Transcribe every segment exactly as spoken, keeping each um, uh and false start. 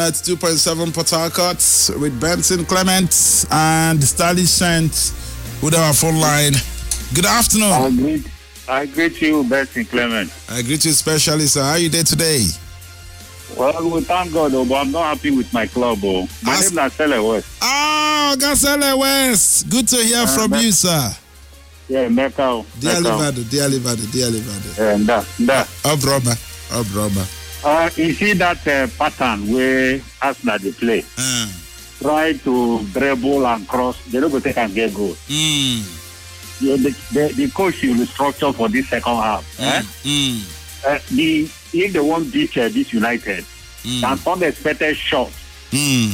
At two point seven Port Harcourt with Benson Clement and Stanley Shent with our phone line. Good afternoon. I greet, I greet you, Benson Clement. I greet you especially, sir. How are you there today? Well, we thank God, oh, but I'm not happy with my club. Oh. My As- name is Gasele West. Oh, Gasele West. Good to hear uh, from Me- you, sir. Yeah, Mecca. Dear Livado, dear Livado, dear Livado. Yeah, that, that. Oh, brother. Oh, brother. Uh, you see that uh, pattern where Arsenal they play, uh. try to dribble and cross, they don't go take and get goal. Mm. Yeah, the, the, the coach will structure for this second half. Mm. Eh? Mm. Uh, the if they won't beat uh, this United, mm. an unexpected shot, mm.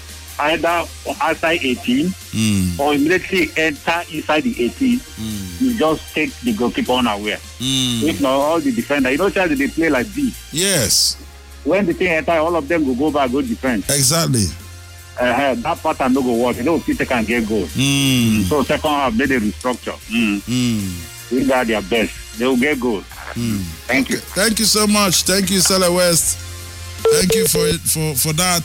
either outside eighteen mm. or immediately enter inside the eighteen, mm. you just take the goalkeeper unaware. Mm. If not, all the defender, you know, Chelsea they play like this. Yes. When the thing enter, all of them will go back, go defend. Exactly. Uh, that pattern no go work. You know, people can get goal. Mm. So second half, they, they restructure. Mm. Mm. We got their best. They will get goal. Mm. Thank you. Thank you so much. Thank you, Sele West. Thank you for for for that.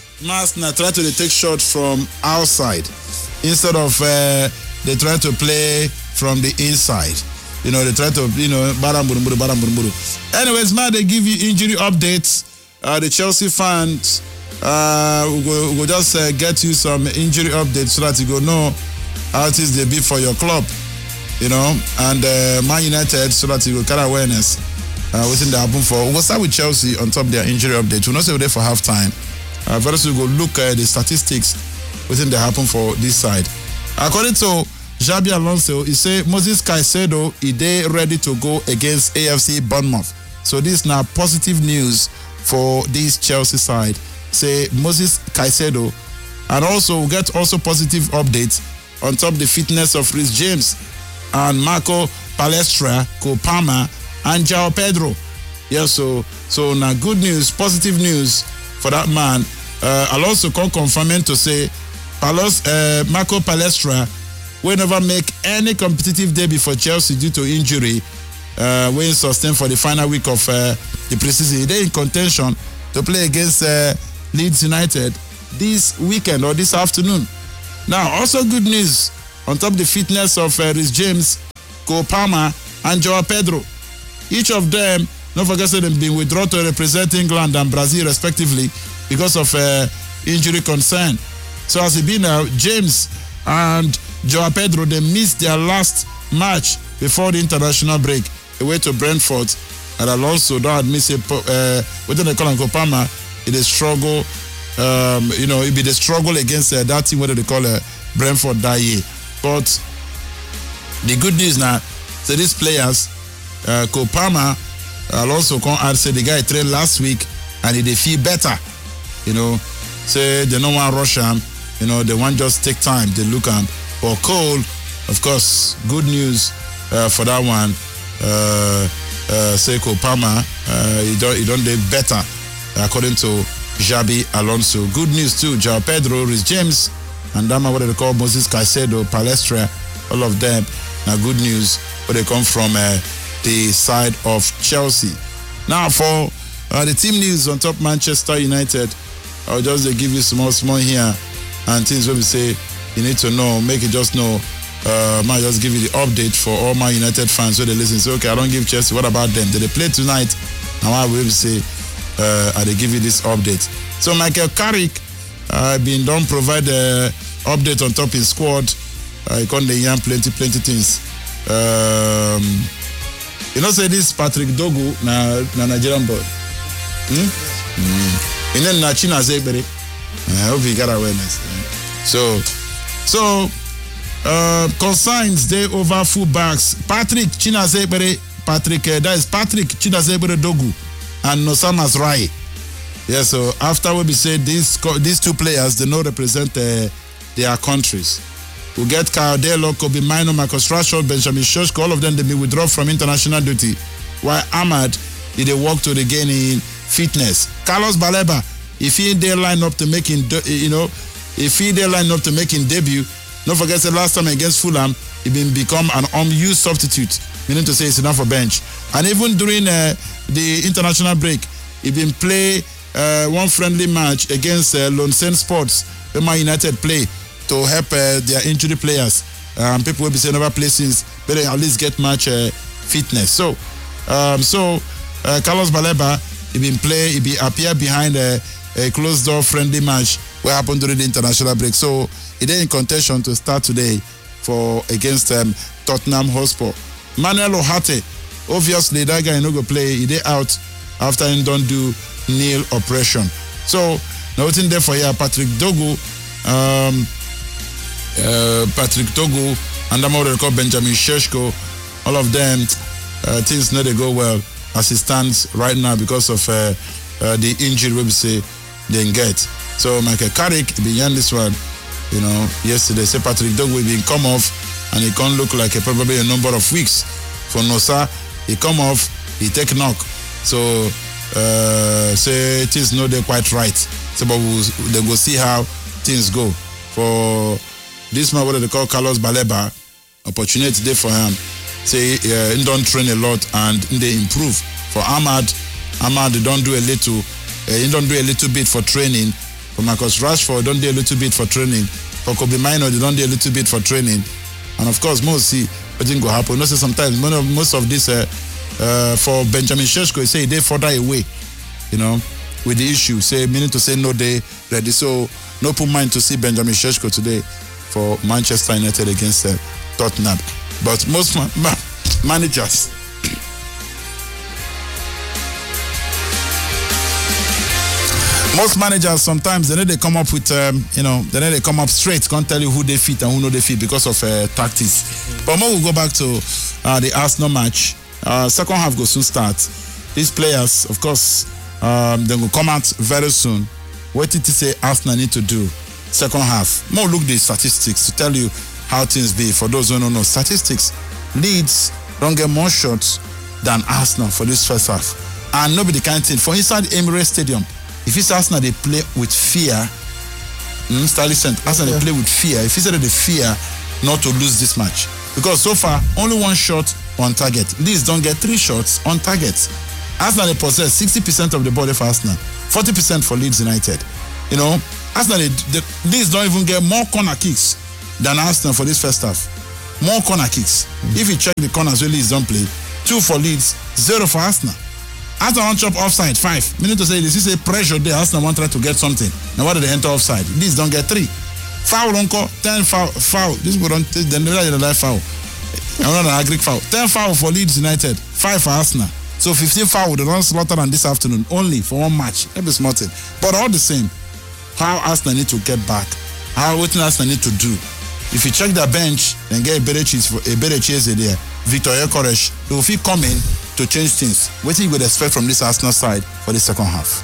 Masna try to take shot from outside instead of uh, they try to play from the inside. You know, they try to, you know, baramburu, baramburu. Anyways, man, they give you injury updates. Uh, the Chelsea fans uh, will, will just uh, get you some injury updates so that you go know how it is they be for your club. You know, and uh, Man United so that you will carry awareness uh, within the happen for. We'll start with Chelsea on top of their injury update. We'll not say we're there for half time. Uh, first, we'll go look at uh, the statistics within the happen for this side. According to Xabi Alonso, he say Moses Caicedo is there ready to go against A F C Bournemouth. So this is now positive news for this Chelsea side. Say Moses Caicedo, and also we'll get also positive updates on top of the fitness of Reece James and Marco Palestra, Copama, and João Pedro. Yeah, so so now good news, positive news for that man. Uh, Alonso come confirming to say Palos, uh, Marco Palestra will never make any competitive debut for Chelsea due to injury uh, when sustained for the final week of uh, the preseason. They're in contention to play against uh, Leeds United this weekend or this afternoon. Now, also good news on top of the fitness of uh, Reece James, Cole Palmer, and João Pedro. Each of them, don't forget that they've been withdrawn to represent England and Brazil respectively because of uh, injury concern. So as it be now, James and João Pedro, they missed their last match before the international break away to Brentford, and Alonso don't admit it. Uh, within the call and Copama, it is struggle. Um, you know, it be the struggle against uh, that team. What do they call uh, Brentford that year? But the good news now, so these players, uh, Copama, Alonso come and say the guy trained last week and he they feel better. You know, say they don't want to rush him. You know, they want just take time. They look at him. For Cole, of course, good news uh, for that one. Uh, uh, Seiko Palmer, uh, he don't he don't do better according to Xabi Alonso. Good news too. João Pedro, Reece James, and Dama, what they call Moses Caicedo, Palestra, all of them. Now, good news, where they come from uh, the side of Chelsea. Now, for uh, the team news on top Manchester United, I'll just uh, give you small, small here and things where we say. You need to know, make it just know. Uh, might just give you the update for all my United fans so they listen. Say, okay, I don't give Chelsea. What about them? Did they play tonight? Now I will say, uh, I they give you this update. So Michael Carrick, I've uh, been done provide the uh, update on top his squad. I uh, con the young plenty, plenty things. Um, you know, say this Patrick Dogu na na Nigerian boy. Hmm? Mm. And then na China Zegbere. I hope you got awareness. So. So, uh, consigns they over fullbacks. Patrick Chinazebere, Patrick, uh, that is Patrick Chinazebere Dogu and Nosamas Rai. Yeah, so after we said these these two players, they no represent uh, their countries. We get Kyle Delo, Kobe Mino, Marcus Rashford, Benjamin Šeško, all of them they be withdrawn from international duty. While Ahmad, he they work to regain in fitness. Carlos Baleba, if he they line up to make him, you know. If he they line up to make him debut, don't forget the last time against Fulham, he been become an unused substitute, meaning to say it's enough for bench. And even during uh, the international break, he been play uh, one friendly match against uh, Lonsen Sports, where Man United play to help uh, their injury players. Um, people will be saying never play since, but they at least get match uh, fitness. So, um, so uh, Carlos Baleba, he been play, he be appear behind a, a closed door friendly match what happened during the international break. So he did in contention to start today for against um, Tottenham Hotspur. Manuel Ohate, obviously that guy no go play. He did out after he don't do knee operation. So nothing there for here. Patrick Dogu, um, uh, Patrick Dogu, and I'm already called Benjamin Sheshko. All of them uh, things not they go well as it stands right now because of uh, uh, the injury we say they get. So Michael Carrick behind this one, you know, yesterday say Patrick Dogu been come off and he can't look like a, probably a number of weeks. For Nosa, he come off, he take knock. So uh, say things not they quite right. So but we'll, they go see how things go. For this man, what they call Carlos Baleba, opportunity there for him. Say uh, he don't train a lot and they improve. For Ahmad, Ahmad they don't do a little, uh, he don't do a little bit for training. For Marcus Rashford, don't do a little bit for training. For Kobe Mino, they don't do a little bit for training. And of course, most see what didn't go happen. You know, say sometimes most of this uh, uh, for Benjamin Sheshko, he say they further away, you know, with the issue. Say meaning to say no, they ready. So no put mind to see Benjamin Sheshko today for Manchester United against uh, Tottenham. But most ma- ma- managers. Most managers sometimes they know they come up with um, you know they know they come up straight, can't tell you who they fit and who no they fit because of uh, tactics. But more we'll go back to uh, the Arsenal match. Uh, second half will soon start. These players, of course, um, they will come out very soon. What did he say Arsenal need to do second half? More look the statistics to tell you how things be. For those who don't know statistics, Leeds don't get more shots than Arsenal for this first half, and nobody can think for inside Emirates Stadium. If it's Arsenal, they play with fear. Mm, Stanley sent Arsenal, yeah. They play with fear. If he said they fear not to lose this match, because so far only one shot on target. Leeds don't get three shots on target. Arsenal they possess sixty percent of the ball for Arsenal, forty percent for Leeds United. You know, Arsenal they, they, Leeds don't even get more corner kicks than Arsenal for this first half. More corner kicks. Mm-hmm. If you check the corners where Leeds don't play, two for Leeds, zero for Arsenal. Arsenal want chop offside, five. Meaning to say this is a pressure there. Arsenal want try to get something. Now why do they enter offside? Leeds don't get three. Foul uncle, ten foul, foul. This people don't take the never the life foul. I'm not an Greek foul. Ten foul for Leeds United, five for Arsenal. So fifteen foul they don't slaughter on this afternoon only for one match. That be smarting. But all the same, how Arsenal need to get back? How what Arsenal need to do? If you check their bench, then get a better cheese for a better cheese there. Victor Yokeresh, they will feel coming to change things. What do you would expect from this Arsenal side for the second half?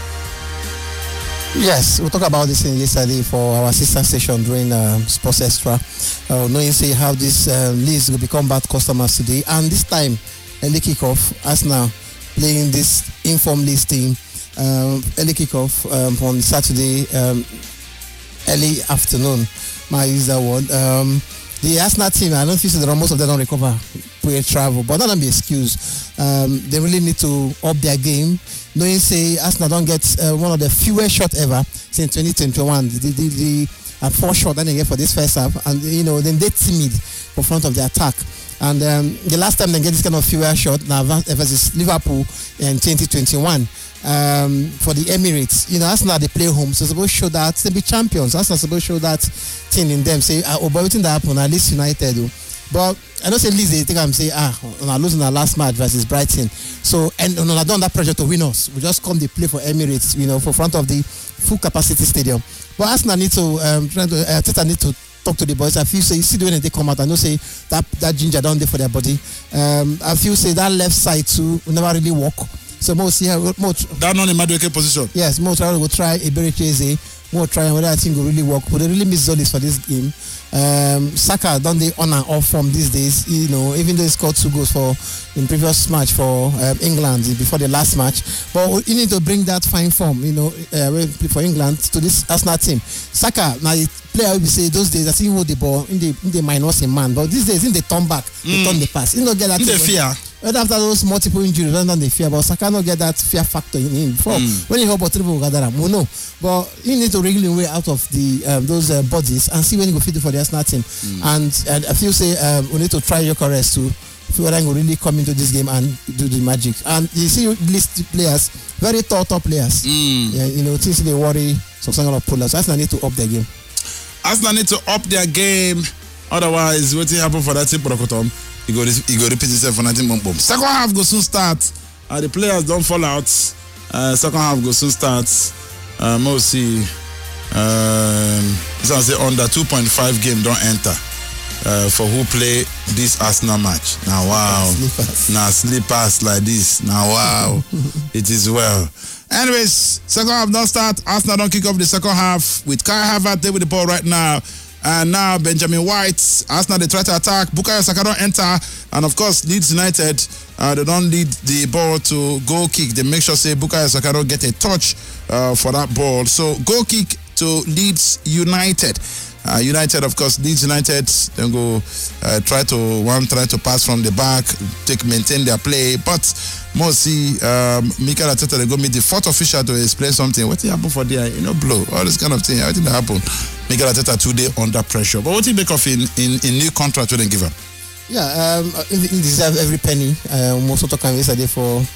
Yes, we talked about this in yesterday for our sister session during um, Sports Extra. Uh, knowing say how this uh, Leeds will become bad customers today, and this time early kickoff, Arsenal playing this informed Leeds team. Um, early kickoff um, on Saturday, um, early afternoon. My use that word. Um, the Arsenal team, I don't think that most of them don't recover pre travel, but that don't be excuse. Um, they really need to up their game. Knowing say Arsenal don't get uh, one of the fewest shots ever since twenty twenty-one. The, the, the uh, four shot that they get for this first half, and you know then they timid for front of the attack. And um, the last time they get this kind of fewer shot now versus Liverpool in twenty twenty-one. Um, for the Emirates, you know, Arsenal they play home, so supposed to show that they be champions. Arsenal supposed to show that thing in them. Say, oh, but everything that happened, at least United do. But I don't say Leeds, they think I'm saying, ah, we're losing our last match versus Brighton. So, and on I don't have pressure to win us. We just come to play for Emirates, you know, for front of the full capacity stadium. But Arsenal need to, um, trying to, uh, Teta need to talk to the boys. I feel say, you see the way they come out, I know say that that ginger down there for their body. Um, I feel say that left side too will never really work. So more see how more that non in Madueke position. Yes, more try will try a very Cheze, more try whether I think will really work. But they really miss Zolis for this game. Um, Saka done the on and off from these days, you know, even though he scored two goals for in previous match for um, England before the last match. But you need to bring that fine form, you know, uh, for England to this Arsenal team. Saka, now the player we say those days I think hold the ball in the in the minus a man, but these days in the turn back, mm. they turn the pass. You know, get that in the fear. Right after those multiple injuries, rather than the fear, but Saka not get that fear factor in him before. Mm. When he got about triple gather, we know. But he need to wriggle his way out of the um, those uh, bodies and see when he go fit for the Arsenal team. Mm. And, and I feel say um, we need to try Gyökeres too. Whether he will really come into this game and do the magic. And you see list players, very tall, top players. Mm. Yeah, you know, things they worry some kind of pullers. So Arsenal need to up their game. Arsenal need to up their game. Otherwise, what will happen for that team? He go, he go repeat himself for nineteen boom boom. Second half go soon start. Uh, the players don't fall out. Uh, second half go soon start. Uh, Mosi, um, say under two point five game don't enter. Uh, for who play this Arsenal match. Now wow. Now sleepers like this. Now wow. It is well. Anyways, second half don't start. Arsenal don't kick off the second half with Kai Havertz there with the ball right now. And now Benjamin White, Arsenal they try to attack. Bukayo Saka don't enter. And of course, Leeds United, uh, they don't lead the ball to goal kick. They make sure say Bukayo Saka don't get a touch uh, for that ball. So goal kick to Leeds United. Uh, United, of course, Leeds United, then go uh, try to one try to pass from the back, take maintain their play. But mostly, um, Mikel Arteta they go meet the fourth official to explain something. What happened for there? You know, blow all this kind of thing. Everything that happened. Mikel Arteta today under pressure. But what do you make of in in, in new contract we then give him? Yeah, um, he deserves every penny. Um, most of the time yesterday for.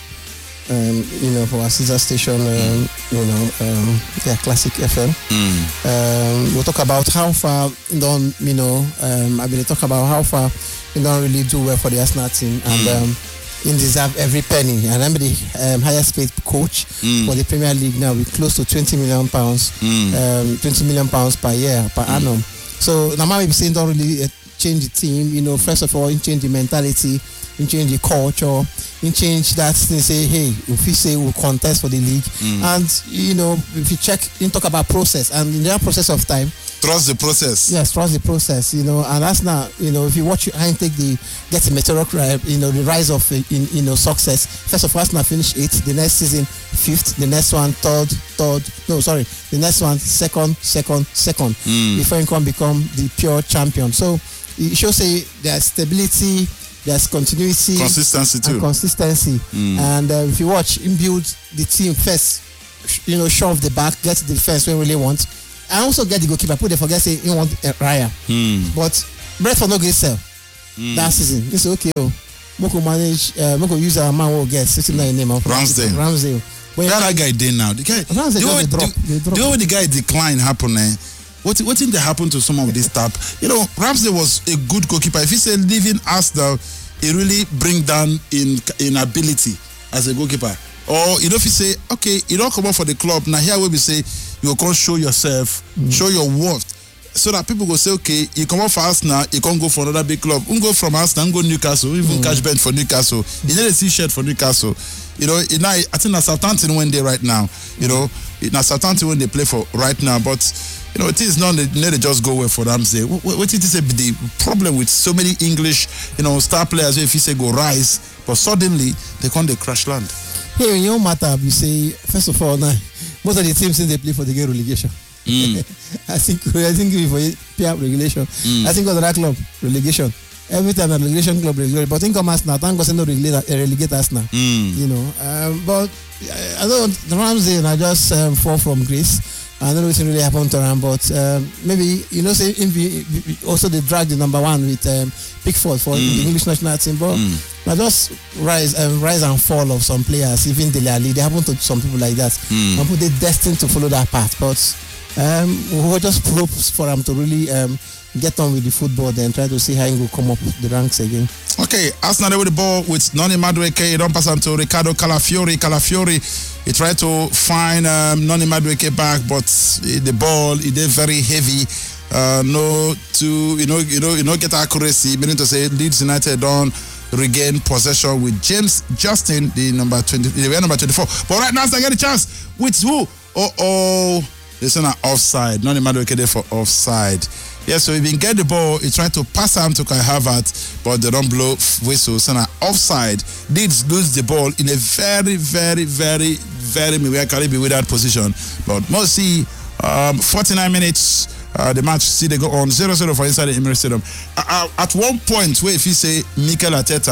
Um, you know, for our sister station, um, you know, um, yeah, Classic F M. Mm. Um, we'll talk about how far, you know, you know um, I will talk about how far you don't really do well for the Arsenal team, and mm. um, he deserve every penny. And I'm the um, highest paid coach mm. for the Premier League now, with close to twenty million pounds, mm. um, twenty million pounds per year per mm. annum. So now maybe saying don't really uh, change the team. You know, first of all, change the mentality. In change the culture, in change that thing, say, hey, if we say we'll contest for the league, mm. and you know, if you check, you talk about process, and in that process of time, trust the process. Yes, trust the process. You know, and that's not, you know, if you watch and take the get the meteoric, you know, the rise of in you know success. First of all, Arsenal finish eighth, the next season fifth, the next one third, third. No, sorry, the next one second, second, second. Mm. Before you can become the pure champion. So it shows say there's stability. There's continuity, consistency too, and consistency. Mm. And uh, if you watch him build the team first, you know, shove the back, get the defense when we really want, and also get the goalkeeper. Put the forget say you want uh, Raya, mm. but Brentford no great sell mm. that season. It's okay. Oh, Moko manage, uh, Moko use our man will get sitting there in name of Ramsdale. Ramsdale. Where that guy did now? The guy, Ramsdale do the drop. Do, drop. do you know when the guy decline happen? Eh? What what did happen to some of this stuff? You know, Ramsdale was a good goalkeeper. If he said leaving Arsenal, it really bring down in in ability as a goalkeeper. Or you know, if you say, okay, you don't come up for the club now. Here we say you can show yourself, mm. show your worth, so that people go say, okay, you come up for Arsenal, you can't go for another big club. You go from Arsenal, go Newcastle, even mm. cash bench for Newcastle. You need a t-shirt for Newcastle. You know, you know, I think that's Southampton when they right now. You know, it's Southampton when they play for right now, but. You know, it is not that they just go well for Ramsey. What, what it is the problem with so many English, you know, star players, if you say go rise, but suddenly they can't they crash land. Here in your matter, you say, first of all, now, most of the teams since they play for the game relegation. Mm. I think I think for P R regulation. Mm. I think for that club, relegation. Every time a relegation club relegation, but income us now, thank God no relegate us now. Mm. You know, um, but I don't Ramsey and I just um, fall from grace. I don't know what really happened to him, but um, maybe, you know, say also they dragged the number one with um, Pickford for mm. the English national team, but mm. now just rise um, rise and fall of some players, even Dele Alli, they happen to some people like that. Mm. And they're destined to follow that path, but um, we just hope for them to really um, get on with the football and try to see how he will come up the ranks again. Okay, Arsenal with the ball with Noni Madueke. He don't pass on to Ricardo Calafiori. Calafiori, he tried to find um, Noni Madueke back, but the ball, it is very heavy. Uh, no, to you know, you know, you know, get accuracy. Meaning to say, Leeds United don't regain possession with James Justin, the number twenty, the number twenty-four. But right now, I get a chance with who? Oh, oh, this is an offside. Noni Madueke there for offside. Yes, so he been get the ball, he tried to pass him to Kai Havertz, but they don't blow whistle. So now offside. Leeds lose the ball in a very, very, very, very miraculously with that position. But must see um, forty-nine minutes, uh, the match see they go on zero zero for inside the Emirates Stadium. Uh, uh, at one point, where if you say Mikel Arteta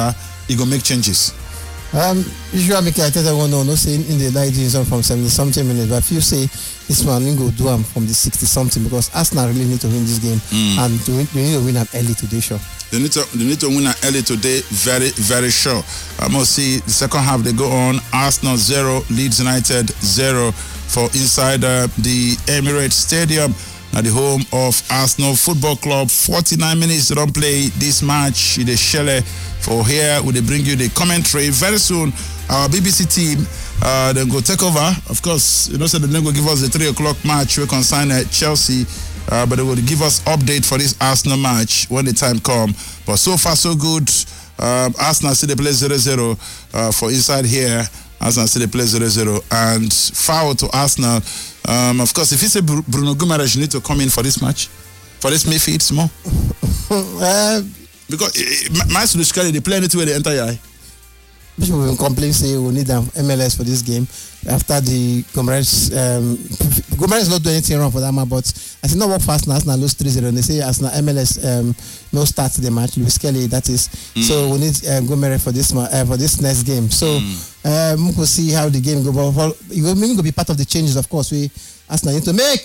he go make changes? Um, usually, make I tell everyone no, no saying in the nineties from seventy something minutes, but if you say this man will go do him from the sixty something because Arsenal really need to win this game mm. and to win, they need to win them early today, sure. They need to they need to win early today, very very sure. I must see the second half they go on. Arsenal zero, Leeds United zero for inside uh, the Emirates Stadium. At the home of Arsenal Football Club. forty-nine minutes they don't play this match. The Shelle for here. Will they bring you the commentary very soon? Our B B C team uh, then go take over. Of course, you know, so they then go give us the three o'clock match. We consign at Chelsea, uh, but they will give us update for this Arsenal match when the time come. But so far so good. Um, Arsenal still they play zero zero uh, for inside here. Arsenal still they play zero zero and foul to Arsenal. Um, of course, if you say Bruno Guimaraes, you need to come in for this match, for this midfield, small. uh, because uh, my solution, they play anything where they enter eye. People will complain, say we need an M L S for this game after the Guimaraes. Um, Guimaraes not doing anything wrong for that man, but I think not work fast now. Arsenal lose three zero and they say Arsenal M L S um, no start the match. Lewis Kelly, that is. Mm. So we need um, Guimaraes for this uh, for this next game. So. Mm. Um, we'll see how the game goes. But it will mean to be part of the changes, of course. We Arsenal need to make.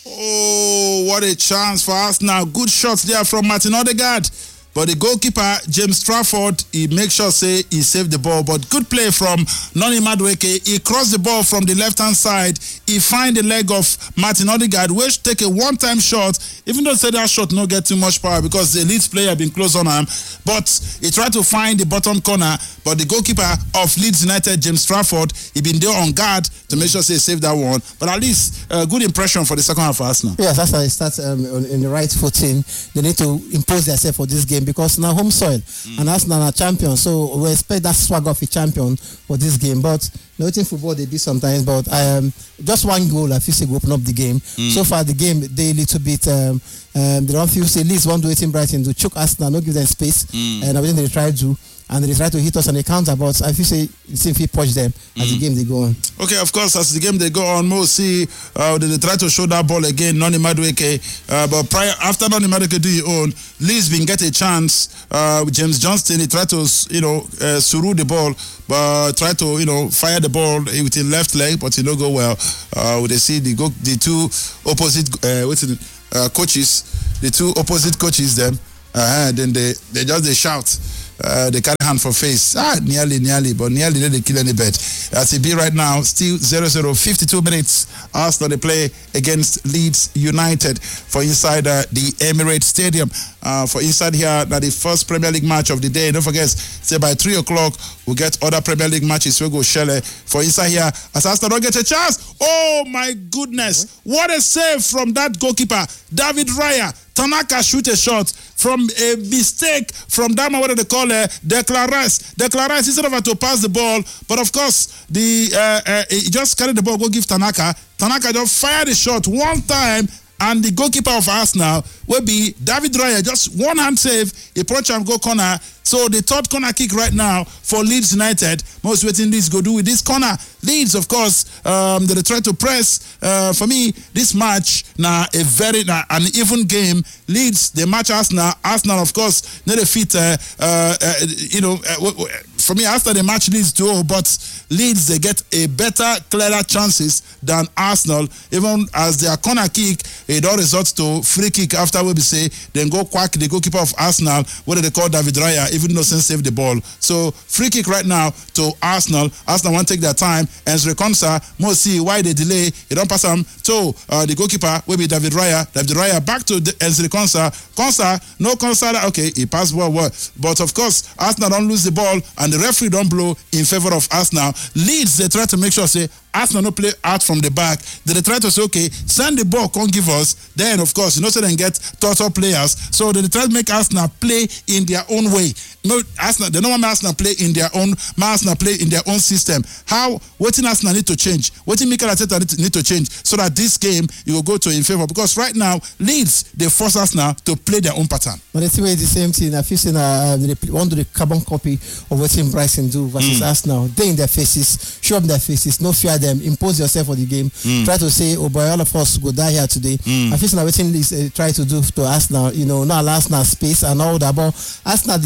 Oh, what a chance for Arsenal! Good shots there from Martin Odegaard. But the goalkeeper, James Trafford, he makes sure say he saved the ball. But good play from Noni Madueke. He crossed the ball from the left-hand side. He find the leg of Martin Odegaard, which take a one-time shot. Even though say that shot no get too much power because the Leeds player been close on him. But he tried to find the bottom corner. But the goalkeeper of Leeds United, James Trafford, he been there on guard to make sure say he saved that one. But at least a uh, good impression for the second half for Arsenal. Yes, that's how it starts um, in the right footing. They need to impose themselves for this game. Because now home soil mm. and Arsenal are champions, so we expect that swag of a champion for this game. But you know, in football they do sometimes. But um, just one goal, I feel say go open up the game. Mm. So far the game they a little bit. Um, um, they don't feel say at least one do it in Brighton to choke Arsenal, not give them space, mm. and I think they try to. And they try to hit us on the counter, but I feel say if we push them as mm. the game they go on. Okay, of course, as the game they go on, Mo see uh, they, they try to show that ball again, Noni Madueke. Uh, but prior after Noni Madueke do his own, Leeds been get a chance. Uh, with James Johnston, he tried to you know uh, suru the ball, but try to you know fire the ball with his left leg, but it no go well. Uh, they see the go the two opposite uh, what's it, uh, coaches, the two opposite coaches them. Uh, then they they just they shout. Uh, they carry hand for face. Ah, nearly, nearly, but nearly they kill any bet. As it be right now, still zero zero, fifty-two minutes. Arsenal they play against Leeds United for inside uh, the Emirates Stadium. Uh, for inside here, that the first Premier League match of the day. Don't forget, say by three o'clock, we'll get other Premier League matches. We'll go Shelle for inside here. As Arsenal don't get a chance. Oh my goodness. What a save from that goalkeeper, David Raya. Tanaka shoot a shot from a mistake from that man, what do they call it? Declan Rice. Declan Rice, instead of to pass the ball, but of course, the uh, uh, he just carried the ball, go give Tanaka. Tanaka just fired the shot one time, and the goalkeeper of Arsenal will be David Raya. Just one hand save, he approach and go corner. So the third corner kick right now for Leeds United. Most waiting Leeds go do with this corner. Leeds, of course, um, they try to press. Uh, for me, this match now a very nah, an even game. Leeds, they match Arsenal. Arsenal, of course, not a fit. Uh, uh, uh, you know, uh, for me, Arsenal they match Leeds too, but Leeds they get a better, clearer chances than Arsenal. Even as their corner kick, it all results to free kick after we say then go quack the goalkeeper of Arsenal. What do they call David Raya? Even though since save the ball. So free kick right now to Arsenal. Arsenal want to take their time. Enzri Konsa, more see why they delay. They don't pass them to uh, the goalkeeper will be David Raya. David Raya back to Enzri Konsa. Konsa, no Konsa. Okay, he passed well, well. But of course, Arsenal don't lose the ball and the referee don't blow in favor of Arsenal. Leeds, they try to make sure say Arsenal no play out from the back. They, they try to say, okay, send the ball, can't give us. Then, of course, you know, so they get total players. So they try to make Arsenal play in their own way. No, Arsenal, they don't want Arsenal play in their own, Arsenal play in their own system. How, what in Arsenal need to change? What in Mikel Arteta need to change so that this game, you will go to in favor? Because right now, Leeds, they force Arsenal to play their own pattern. But the same way, the same thing. I've seen uh, they want to do the carbon copy of what Tim Bryson do versus mm. Arsenal. They in their faces, show up their faces, no fear them, impose yourself for the game. Mm. Try to say, oh boy, all of us go die here today. Mm. I've seen everything Leeds uh, try to do to Arsenal, you know, not allow Arsenal space and all that. But Arsenal, the, the way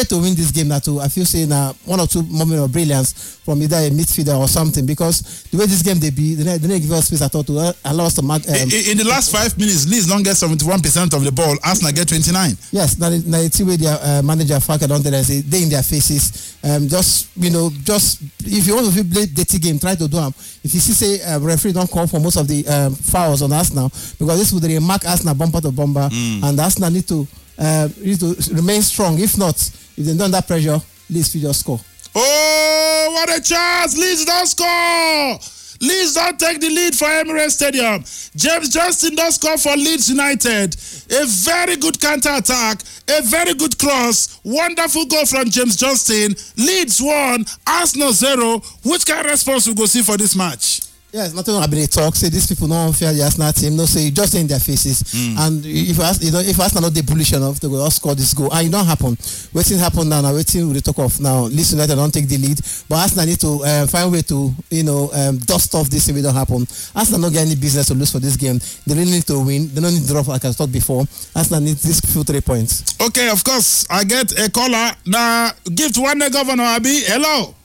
way to win this game now too, I feel say now one or two moments of brilliance from either a midfielder or something, because the way this game they be, they don't give us space at all to allow us to mark. Um, in, in the last five minutes, Leeds don't get seventy-one percent of the ball. Arsenal get twenty-nine. Yes, now the two way their uh, manager Farker don't tell us they in their faces. Um, just you know, just if you want to play dirty game, try to do them. If you see say uh, referee don't call for most of the um, fouls on Arsenal, because this would mark Arsenal bumper to bumper, mm. and Arsenal need to uh, need to remain strong. If not, if they don't under pressure, Leeds will just score. Oh, what a chance! Leeds don't score. Leeds don't take the lead for Emirates Stadium. James Justin does score for Leeds United. A very good counter-attack, a very good cross, wonderful goal from James Justin. Leeds one, Arsenal zero. Which kind of response we go see for this match? Yes, nothing about the talk. Say these people don't fear the Arsenal team. No, say just in their faces. Mm. And if you know, if Arsenal not the bullish enough, they will score this goal. And it don't happen. Waiting happen now. Now waiting with the talk of now. Leeds United don't take the lead, but Arsenal need to uh, find a way to you know um, dust off this if it don't happen. Arsenal don't get any business to lose for this game. They really need to win. They don't need to drop like I talked before. Arsenal needs this few three points. Okay, of course. I get a caller now. Give to one governor Abi. Hello.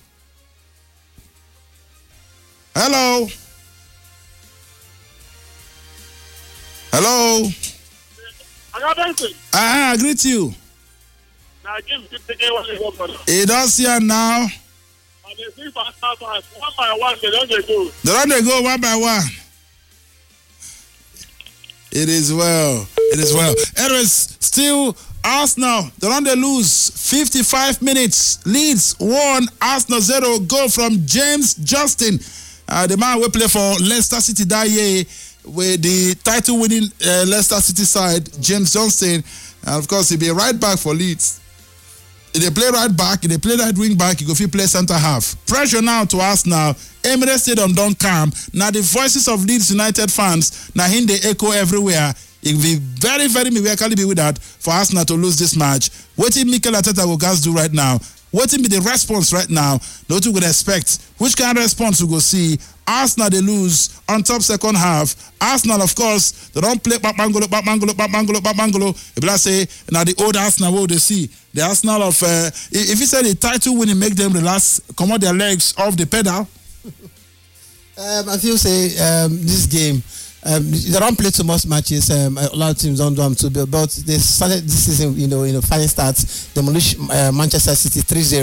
Hello. Hello. I agree to you. He does here now. They don't they go one by one. It is well. It is well. Anyways, still Arsenal. They don't they lose. fifty-five minutes. Leeds one. Arsenal zero. Goal from James Justin. Uh, the man will play for Leicester City that year, with the title-winning uh, Leicester City side, James Justin. And of course, he'll be a right back for Leeds. If they play right back, if they play right wing back, he go fit play centre half. Pressure now to Arsenal. Emirates Stadium don't come. Now the voices of Leeds United fans, now in they echo everywhere. It will be very, very miracle be with that for Arsenal to lose this match. What did Mikel Arteta will guys do right now? What will be the response right now? What we would expect? Which kind of response we go see? Arsenal they lose on top second half. Arsenal, of course, they don't play Bapangolo, Bapangolo, Bapangolo, Bapangolo. If I say now the old Arsenal, what they see? The Arsenal of uh, if you say the title winning make them relax, come out their legs off the pedal. um, I feel say um, this game. Um, they don't play too much matches. Um, a lot of teams don't do them too, but they started this season, you know, in a fine start. Demolish uh, Manchester City three zero,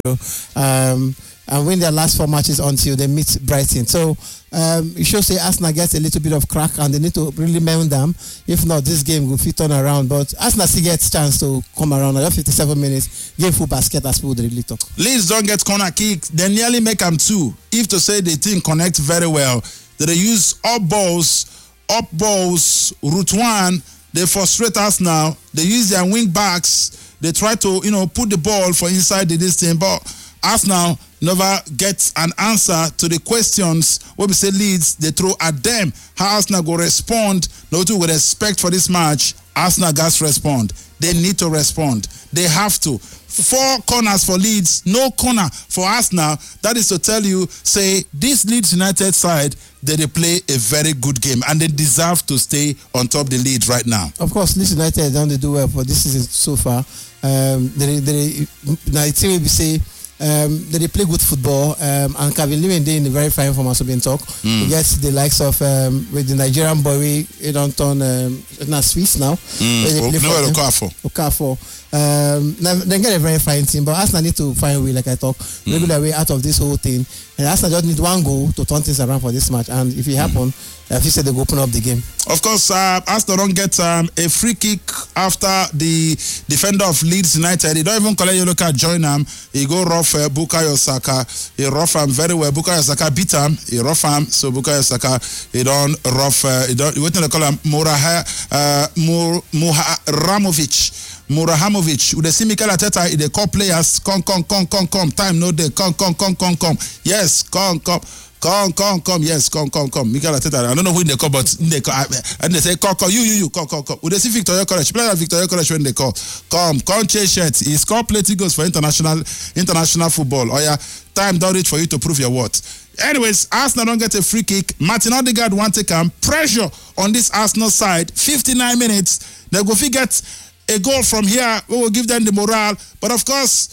um, and win their last four matches until they meet Brighton. So um, it shows say Arsenal gets a little bit of crack, and they need to really mend them. If not, this game will fit turn around. But Arsenal still gets chance to come around. Another fifty-seven minutes, game full basket as people really talk. Leeds don't get corner kick. They nearly make them two. If to say the team connect very well, they use up balls. Up balls, route one, they frustrate us now. They use their wing backs. They try to, you know, put the ball for inside the distance. But Arsenal never gets an answer to the questions what we say Leeds, they throw at them. How Arsenal go respond, no two would expect for this match. Arsenal guys respond. They need to respond. They have to. Four corners for Leeds, no corner for Arsenal. That is to tell you, say, this Leeds United side, that they play a very good game and they deserve to stay on top of the lead right now. Of course, Leeds United don't they do well for this season so far. Um, they, they, now it seems we say um, that they play good football, um, and Kevin Lewin they in the very fine form as we've been talk. Mm. We get the likes of um, with the Nigerian boy, we don't turn um, not Swiss now. Mm. They play for Okafor. Um, they get a very fine team, but Arsenal need to find a way, like I talk, mm. regular way out of this whole thing. And Arsenal just need one goal to turn things around for this match. And if it happen, mm. if you said they go open up the game. Of course, uh, Arsenal don't get um, a free kick after the defender of Leeds United. He don't even collect yellow card, join him. He go rough uh, Bukayo Saka. He rough him very well. Bukayo Saka beat him. He rough him. So Bukayo Saka, he don't rough. Uh, he don't. What do they call him? Muraha uh, Mur, Murahamovic. Murahamovic, with the see Mikel Arteta, they call players, come, come, come, come, come, time no day, come, come, come, come, come, yes, come, come, come, come, come, yes, come, come, come. Mikel Arteta, I don't know who they call, but they call, and they say, come, come, you, you, you, come, come, come. With the see Victoria College, player Victoria College when they call, come, come, change shirt. He scored plenty goals for international, international football. Oh yeah, time don't reach for you to prove your worth. Anyways, Arsenal don't get a free kick. Martin Odegaard want to come. Pressure on this Arsenal side. fifty-nine minutes. They go get a goal from here. We will give them the morale. But of course,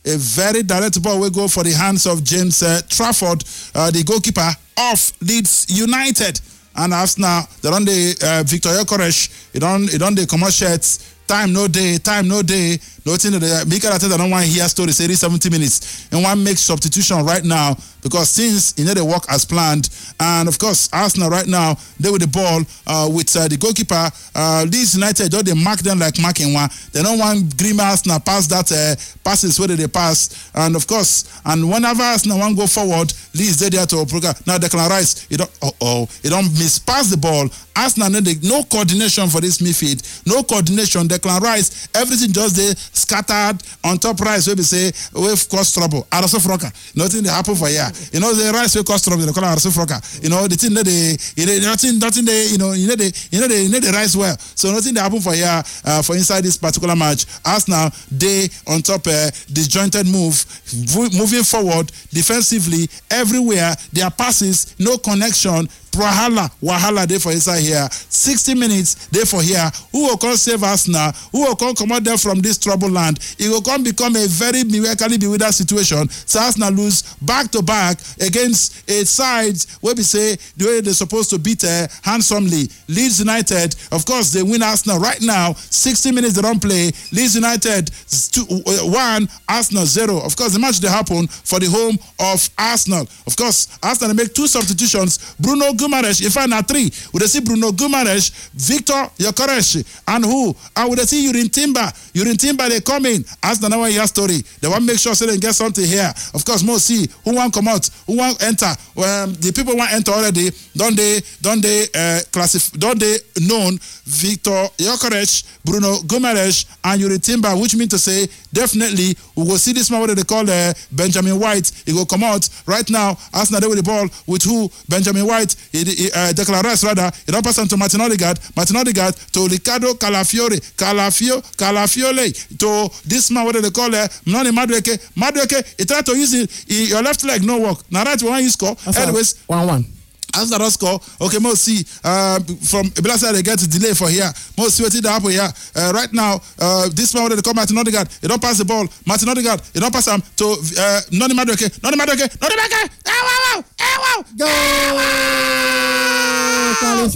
a very direct ball will go for the hands of James uh, Trafford, uh, the goalkeeper of Leeds United. And Arsenal, they run the uh, Victor Gyökeres, he don't, he don't the commercial shirts. Time no day, time no day. Nothing that the Mikel Arteta don't want to hear story say seventy minutes and one make substitution right now because since you know they work as planned, and of course Arsenal right now they with the ball uh, with uh, the goalkeeper. Uh, Leeds United don't they mark them like marking one. They don't want Green Arsenal pass that uh, passes where they pass, and of course and whenever Arsenal want go forward, Leeds they there to program. Now Declan Rice, you don't oh oh, you don't miss pass the ball. Arsenal no, no coordination for this midfield, no coordination. Declan Rice, everything just they scattered on top. Rice where we say we've caused trouble. Araso Froka, nothing they happen for here. You know the Rice will cause trouble. They call Araso Froka. You know the thing that they, you know nothing, nothing they, you know you know they, you know they, you know the Rice well. So nothing they happen for here uh, for inside this particular match. Arsenal they on top uh, disjointed move, moving forward defensively everywhere. Their passes no connection. Wahala, wahala day for inside here. sixty minutes day for here. Who will come save us now? Who will come come out there from this troubled land? It will come become a very miraculously bewildered situation. So Arsenal lose back to back against a side where we say the way they're supposed to beat uh, handsomely. Leeds United, of course, they win Arsenal right now. sixty minutes they don't play. Leeds United two, uh, one, Arsenal zero. Of course, the match they happen for the home of Arsenal. Of course, Arsenal make two substitutions. Bruno Guimaraes, if I not three, would they see Bruno Guimaraes, Victor Gyökeres, and who? And would they see Yuri Timber? Yuri Timber, they come in. As the number year story, they want to make sure so they get something here. Of course, more see who want come out, who want enter. Um, the people want enter already. Don't they? Don't they uh, classify? Don't they known Victor Gyökeres, Bruno Guimaraes, and Yuri Timber? Which means to say definitely we will see this man what they call uh, Benjamin White. He will come out right now. Arsenal they with the ball with who? Benjamin White. He, he, uh, Declan Rice rather, he don't pass on to Martin Odegaard, Martin Odegaard to Ricardo Calafiore, Calafio, Calafiore, to this man, what do they call it? Mnani Madueke, Madueke, he tried to use it, he, your left leg, no work. Now right, one you score. That's anyways, one one. As that score, okay, most see uh, from Blasa they get a delay for here. Most see what did happen here. Uh, right now, uh, this man, what they call Martin Odegaard, he don't pass the ball. Martin Odegaard, he don't pass him to uh, Noni Madueke, Noni Madueke, Noni Madueke, eh, wow, wow, eh, wow, go!